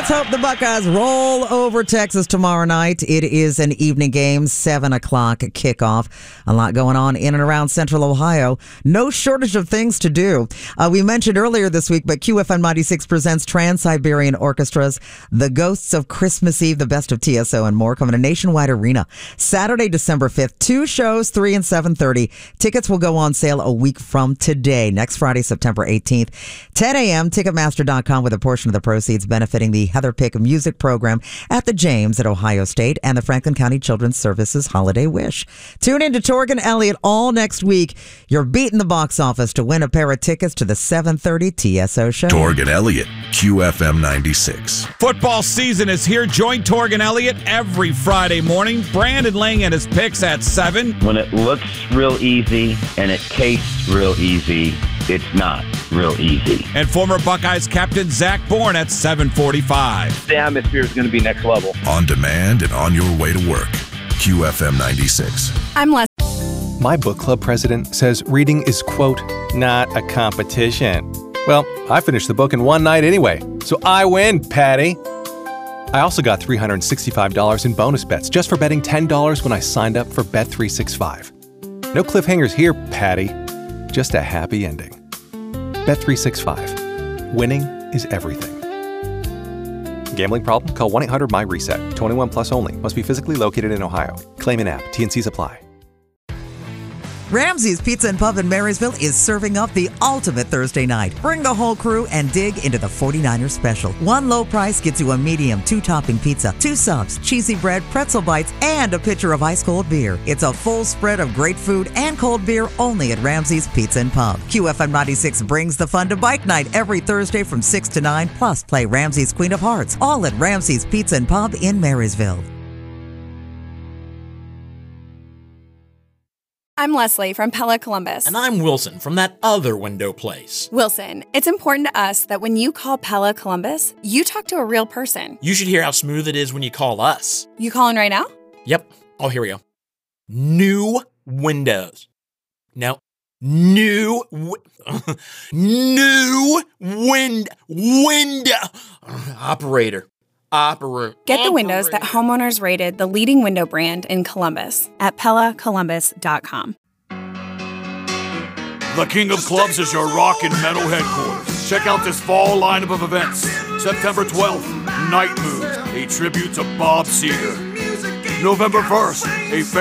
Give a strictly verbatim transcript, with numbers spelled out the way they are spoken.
Let's hope the Buckeyes roll over Texas tomorrow night. It is an evening game, seven o'clock kickoff. A lot going on in and around Central Ohio. No shortage of things to do. Uh, we mentioned earlier this week, but Q F M ninety-six presents Trans-Siberian Orchestra's The Ghosts of Christmas Eve, the best of T S O and more, coming to Nationwide Arena. Saturday, December fifth. Two shows, three and seven thirty. Tickets will go on sale a week from today, next Friday, September eighteenth. ten a.m., Ticketmaster dot com, with a portion of the proceeds benefiting the Heather Pick music program at the James at Ohio State and the Franklin County Children's Services Holiday Wish. Tune in to Torgan Elliott all next week. You're beating the box office to win a pair of tickets to the seven thirty T S O show. Torgan Elliott, Q F M ninety-six. Football season is here. Join Torgan Elliott every Friday morning. Brandon laying in his picks at seven. When it looks real easy and it tastes real easy, it's not real easy. And former Buckeyes captain Zach Bourne at seven forty-five. The atmosphere is going to be next level. On demand and on your way to work. Q F M ninety-six. I'm Les. My book club president says reading is, quote, not a competition. Well, I finished the book in one night anyway, so I win, Patty. I also got three hundred sixty-five dollars in bonus bets just for betting ten dollars when I signed up for Bet three sixty-five. No cliffhangers here, Patty. Just a happy ending. Bet three sixty-five. Winning is everything. Gambling problem? Call one eight hundred M Y reset. twenty-one plus only. Must be physically located in Ohio. Claim in app. T and Cs apply. Ramsey's Pizza and Pub in Marysville is serving up the ultimate Thursday night. Bring the whole crew and dig into the forty-niners special. One low price gets you a medium, two-topping pizza, two subs, cheesy bread, pretzel bites, and a pitcher of ice-cold beer. It's a full spread of great food and cold beer only at Ramsey's Pizza and Pub. Q F M ninety-six brings the fun to Bike Night every Thursday from six to nine, plus play Ramsey's Queen of Hearts, all at Ramsey's Pizza and Pub in Marysville. I'm Leslie from Pella Columbus. And I'm Wilson from that other window place. Wilson, it's important to us that when you call Pella Columbus, you talk to a real person. You should hear how smooth it is when you call us. You calling right now? Yep. Oh, here we go. New windows. No. New wi- New wind window operator. Operator. Get the windows that homeowners rated the leading window brand in Columbus at Pella Columbus dot com. The King of Clubs is your rock and metal headquarters. Check out this fall lineup of events. September twelfth, Night Moves, a tribute to Bob Seger. November first, a